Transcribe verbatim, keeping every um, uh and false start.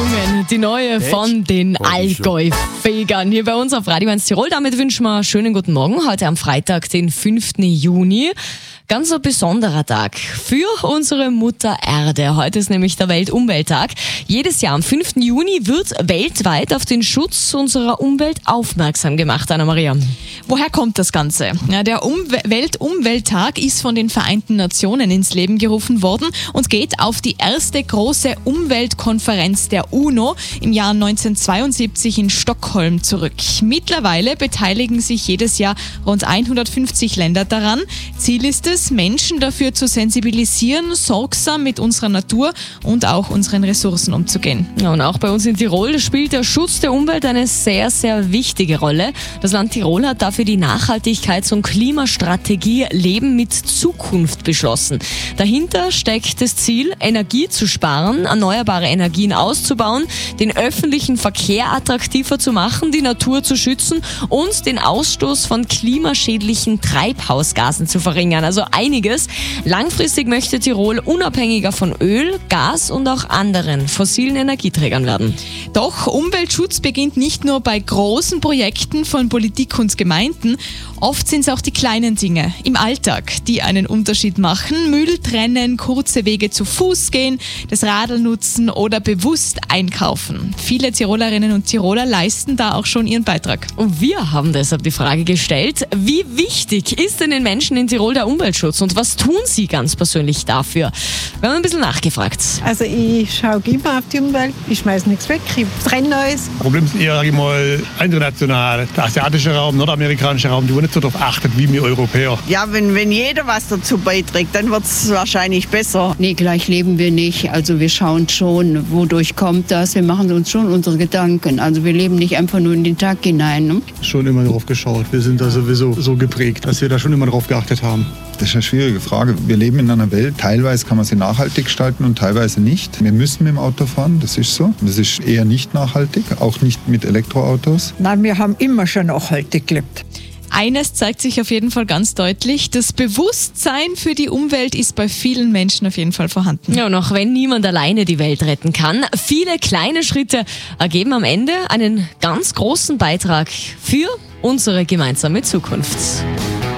gesungen. Die neue von den Allgäu-Fegern hier bei uns auf Radio eins Tirol. Damit wünschen wir einen schönen guten Morgen. Heute am Freitag, den fünften Juni. Ganz ein besonderer Tag für unsere Mutter Erde. Heute ist nämlich der Weltumwelttag. Jedes Jahr am fünften Juni wird weltweit auf den Schutz unserer Umwelt aufmerksam gemacht, Anna-Maria. Woher kommt das Ganze? Ja, der Umwel- Weltumwelttag ist von den Vereinten Nationen ins Leben gerufen worden und geht auf die erste große Umweltkonferenz der UNO im Jahr neunzehnhundertzweiundsiebzig in Stockholm zurück. Mittlerweile beteiligen sich jedes Jahr rund hundertfünfzig Länder daran. Ziel ist es, Menschen dafür zu sensibilisieren, sorgsam mit unserer Natur und auch unseren Ressourcen umzugehen. Ja, und auch bei uns in Tirol spielt der Schutz der Umwelt eine sehr, sehr wichtige Rolle. Das Land Tirol hat dafür die Nachhaltigkeits- und Klimastrategie Leben mit Zukunft beschlossen. Dahinter steckt das Ziel, Energie zu sparen, erneuerbare Energien auszubauen, den öffentlichen Verkehr attraktiver zu machen, die Natur zu schützen und den Ausstoß von klimaschädlichen Treibhausgasen zu verringern. Also einiges. Langfristig möchte Tirol unabhängiger von Öl, Gas und auch anderen fossilen Energieträgern werden. Doch Umweltschutz beginnt nicht nur bei großen Projekten von Politik und Gemeinden. Oft sind es auch die kleinen Dinge im Alltag, die einen Unterschied machen. Müll trennen, kurze Wege zu Fuß gehen, das Radl nutzen oder bewusst einkaufen. Viele Tirolerinnen und Tiroler leisten da auch schon ihren Beitrag. Und wir haben deshalb die Frage gestellt, wie wichtig ist denn den Menschen in Tirol der Umweltschutz und was tun sie ganz persönlich dafür? Wir haben ein bisschen nachgefragt. Also ich schaue immer auf die Umwelt, ich schmeiße nichts weg, ich trenne alles. Das Problem ist eher, sag ich mal, international. Der asiatische Raum, nordamerikanische Raum, die wo nicht so darauf achtet wie wir Europäer. Ja, wenn, wenn jeder was dazu beiträgt, dann wird es wahrscheinlich besser. Nee, gleich leben wir nicht. Also wir schauen schon, wodurch kommt das. Wir machen uns schon unsere Gedanken. Also wir leben nicht einfach nur in den Tag hinein. Ne? Schon immer drauf geschaut. Wir sind da sowieso so geprägt, dass wir da schon immer drauf geachtet haben. Das ist eine schwierige Frage. Wir leben in einer Welt, teilweise kann man sie nachhaltig gestalten und teilweise nicht. Wir müssen mit dem Auto fahren, das ist so. Das ist eher nicht nachhaltig, auch nicht mit Elektroautos. Nein, wir haben immer schon nachhaltig gelebt. Eines zeigt sich auf jeden Fall ganz deutlich, das Bewusstsein für die Umwelt ist bei vielen Menschen auf jeden Fall vorhanden. Ja, und auch wenn niemand alleine die Welt retten kann, viele kleine Schritte ergeben am Ende einen ganz großen Beitrag für unsere gemeinsame Zukunft.